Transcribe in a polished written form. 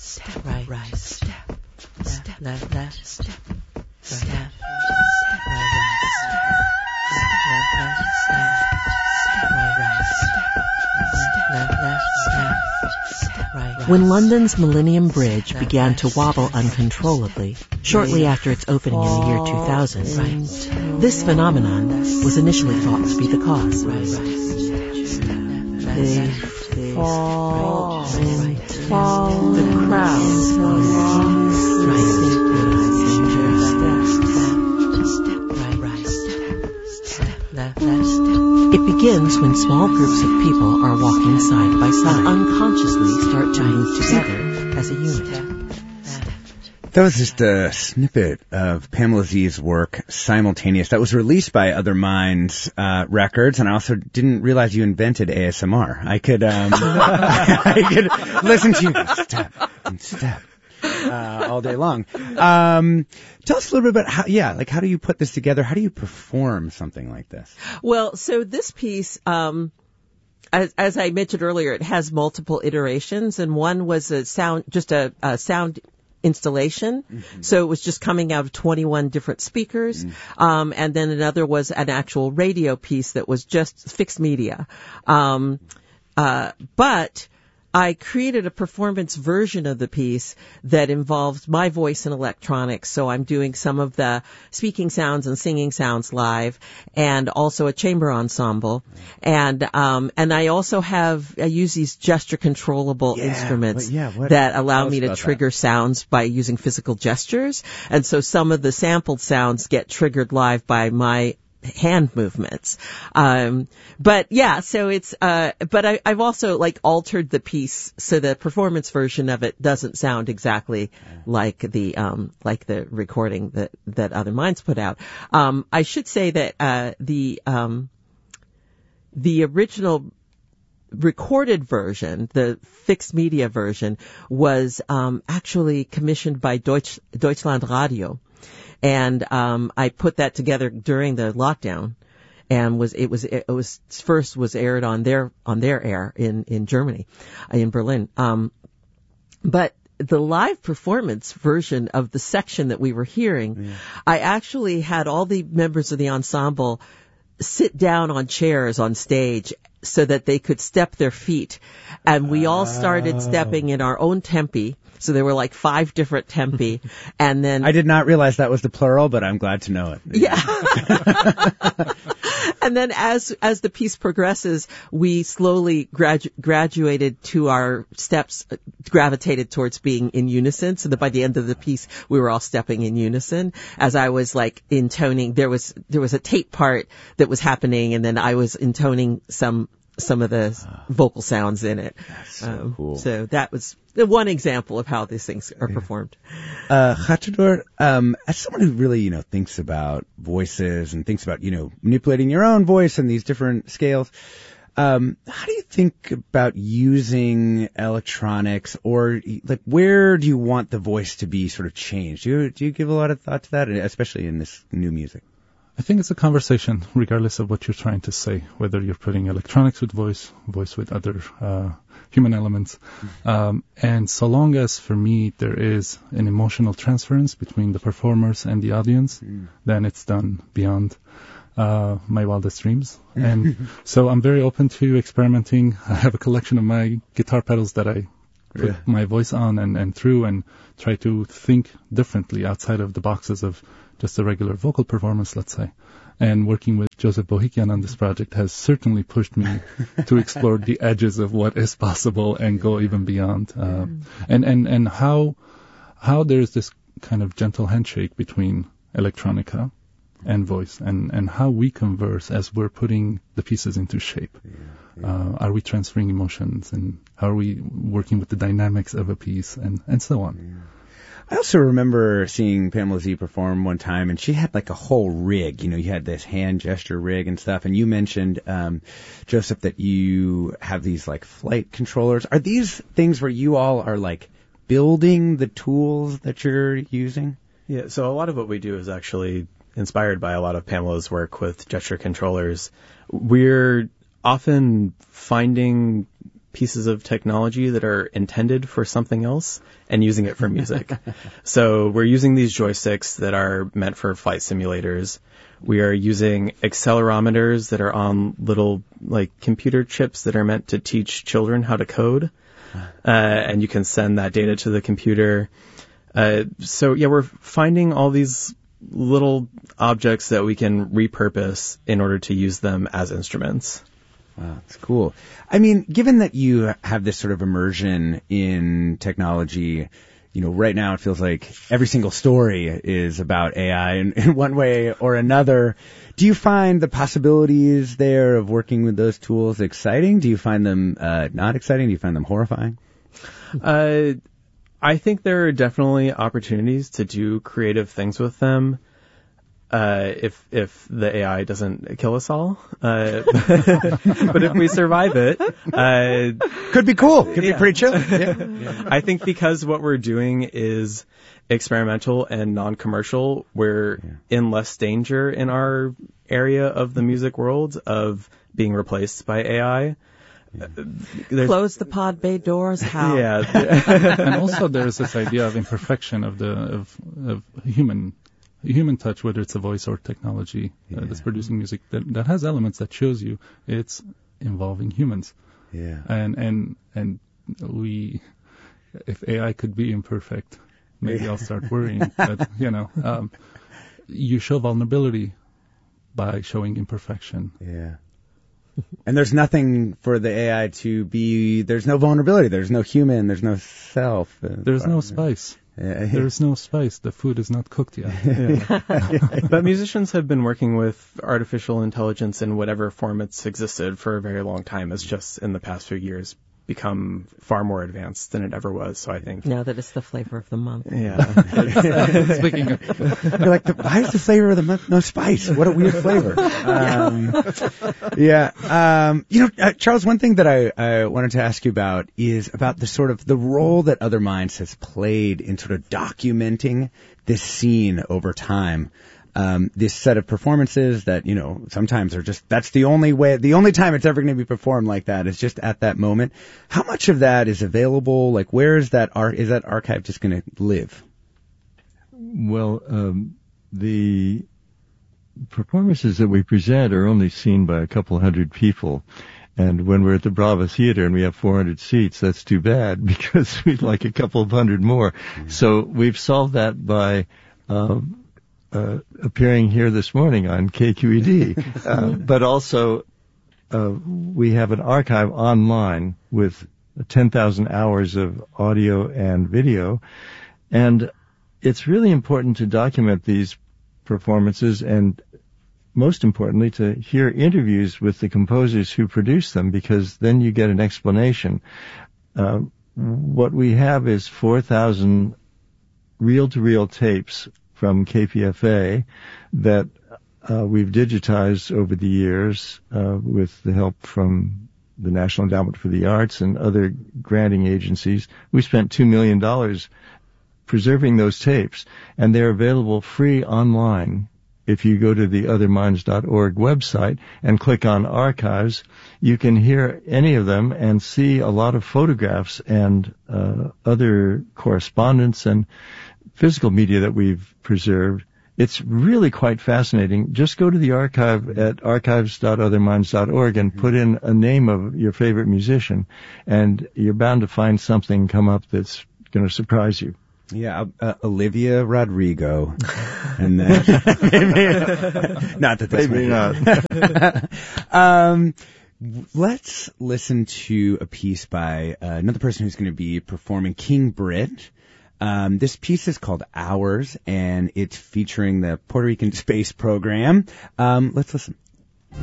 step, right, step, step, left, left, step, step, right, left, step, right, step, left, left, step, right. When London's Millennium Bridge began to wobble uncontrollably, shortly after its opening in the year 2000, this phenomenon was initially thought to be the cause. They fall, the crowds It begins when small groups of people are walking side by side, unconsciously start to move together as a unit. That was just a snippet of Pamela Z's work, Simultaneous. That was released by Other Minds Records, and I also didn't realize you invented ASMR. I could I could listen to you step and step all day long. Tell us a little bit about how do you put this together? How do you perform something like this? Well, so this piece, as I mentioned earlier, it has multiple iterations, and one was a sound installation. Mm-hmm. So it was just coming out of 21 different speakers. Mm-hmm. And then another was an actual radio piece that was just fixed media. But I created a performance version of the piece that involved my voice and electronics. So I'm doing some of the speaking sounds and singing sounds live, and also a chamber ensemble. And I also I use these gesture controllable instruments that allow me to trigger sounds by using physical gestures. And so some of the sampled sounds get triggered live by my hand movements. But it's, but I've also altered the piece so the performance version of it doesn't sound exactly like the recording that Other Minds put out. I should say that, the original recorded version, the fixed media version, was, actually commissioned by Deutschland Radio. And I put that together during the lockdown, and it was first aired on their air in Germany, in Berlin. But the live performance version of the section that we were hearing, I actually had all the members of the ensemble sit down on chairs on stage so that they could step their feet, and we all started stepping in our own tempi. So there were 5 different tempi, and then I did not realize that was the plural, but I'm glad to know it. Yeah. And then as the piece progresses, we slowly graduated to our steps, gravitated towards being in unison. So that by the end of the piece, we were all stepping in unison. As I was intoning, there was a tape part that was happening, and then I was intoning some of the vocal sounds in it. That's so cool. So that was one example of how these things are performed. Khachador, as someone who really, thinks about voices and thinks about, manipulating your own voice and these different scales, how do you think about using electronics, or where do you want the voice to be sort of changed? Do you give a lot of thought to that, especially in this new music? I think it's a conversation, regardless of what you're trying to say, whether you're putting electronics with voice with other human elements. And so long as, for me, there is an emotional transference between the performers and the audience, then it's done beyond my wildest dreams. And so I'm very open to experimenting. I have a collection of my guitar pedals that I put my voice on and through, and try to think differently outside of the boxes of just a regular vocal performance, let's say. And working with Joseph Bohikian on this project has certainly pushed me to explore the edges of what is possible and go even beyond. And how there's this kind of gentle handshake between electronica and voice, and how we converse as we're putting the pieces into shape. Are we transferring emotions, and how are we working with the dynamics of a piece, and so on. I also remember seeing Pamela Z perform one time, and she had a whole rig. You had this hand gesture rig and stuff. And you mentioned, Joseph, that you have these flight controllers. Are these things where you all are building the tools that you're using? Yeah. So a lot of what we do is actually inspired by a lot of Pamela's work with gesture controllers. We're often finding pieces of technology that are intended for something else and using it for music. So we're using these joysticks that are meant for flight simulators. We are using accelerometers that are on little like computer chips that are meant to teach children how to code. And you can send that data to the computer. So yeah, we're finding all these little objects that we can repurpose in order to use them as instruments. Wow, that's cool. I mean, given that you have this sort of immersion in technology, you know, right now it feels like every single story is about AI in one way or another. Do you find the possibilities there of working with those tools exciting? Do you find them not exciting? Do you find them horrifying? I think there are definitely opportunities to do creative things with them. If the AI doesn't kill us all, but if we survive it, could be cool. Could be pretty chill. Yeah. I think because what we're doing is experimental and non-commercial, we're in less danger in our area of the music world of being replaced by AI. Close the pod bay doors. How? Yeah. And also there's this idea of imperfection of human touch, whether it's a voice or technology that's producing music that has elements that shows you it's involving humans. Yeah. And we, if AI could be imperfect, maybe I'll start worrying. But you show vulnerability by showing imperfection. Yeah. And there's nothing for the AI to be. There's no vulnerability. There's no human. There's no self. There's no spice. There's no spice. The food is not cooked yet. But musicians have been working with artificial intelligence in whatever form it's existed for a very long time. It's just in the past few years become far more advanced than it ever was. So I think now that it's the flavor of the month. Yeah. Speaking of, you're like, why is the flavor of the month no spice? What a weird flavor. Charles, one thing that I wanted to ask you about is about the sort of the role that Other Minds has played in sort of documenting this scene over time. This set of performances that, sometimes are just, that's the only time it's ever going to be performed like that is just at that moment. How much of that is available? Like, where is that archive just going to live? Well, the performances that we present are only seen by a couple hundred people. And when we're at the Brava Theater and we have 400 seats, that's too bad because we'd like a couple of hundred more. Mm-hmm. So we've solved that by, appearing here this morning on KQED. But also, we have an archive online with 10,000 hours of audio and video. And it's really important to document these performances and, most importantly, to hear interviews with the composers who produce them, because then you get an explanation. What we have is 4,000 reel-to-reel tapes from KPFA that we've digitized over the years with the help from the National Endowment for the Arts and other granting agencies. We spent $2 million preserving those tapes, and they're available free online. If you go to the otherminds.org website and click on archives, you can hear any of them and see a lot of photographs and other correspondence and physical media that we've preserved. It's really quite fascinating. Just go to the archive at archives.otherminds.org and put in a name of your favorite musician, and you're bound to find something come up that's going to surprise you. Yeah, Olivia Rodrigo, and then not that that's maybe not. Let's listen to a piece by another person who's going to be performing, King Britt. This piece is called Hours, and it's featuring the Puerto Rican Space Program. Let's listen.